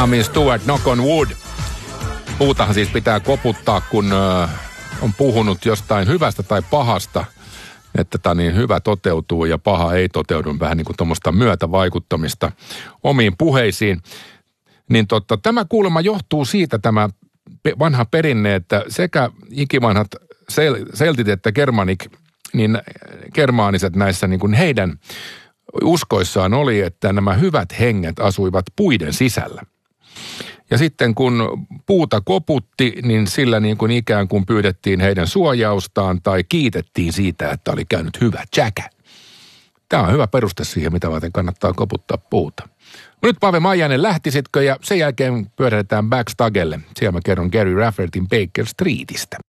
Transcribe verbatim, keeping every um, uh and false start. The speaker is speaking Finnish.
Namin Stewart, Knock on Wood. Puutahan siis pitää koputtaa, kun ö, on puhunut jostain hyvästä tai pahasta, että tämä niin hyvä toteutuu ja paha ei toteudu, vähän niin kuin tuommoista myötävaikuttamista omiin puheisiin. Niin totta, tämä kuulemma johtuu siitä, tämä vanha perinne, että sekä ikivanhat sel- seltit että germanik, niin germaaniset näissä niin kuin heidän uskoissaan oli, että nämä hyvät henget asuivat puiden sisällä. Ja sitten kun puuta koputti, niin sillä niin kuin ikään kuin pyydettiin heidän suojaustaan tai kiitettiin siitä, että oli käynyt hyvä tsäkä. Tämä on hyvä peruste siihen, mitä varten kannattaa koputtaa puuta. Nyt Pave Maijanen lähtisitkö ja sen jälkeen pyörähdetään Backstagelle. Siellä mä kerron Gary Raffertin Baker Streetistä.